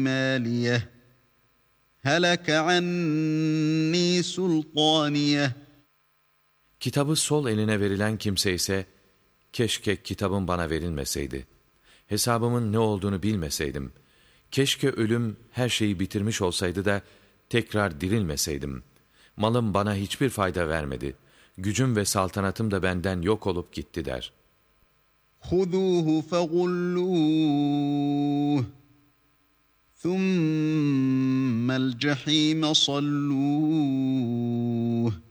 مالية هلك عني سلطانية. Kitabı sol eline verilen kimse ise, keşke kitabım bana verilmeseydi. Hesabımın ne olduğunu bilmeseydim. Keşke ölüm her şeyi bitirmiş olsaydı da tekrar dirilmeseydim. Malım bana hiçbir fayda vermedi. Gücüm ve saltanatım da benden yok olup gitti der. خُذُوهُ فَغُلُّوهُ ثُمَّ الْجَحِيمَ صَلُّوهُ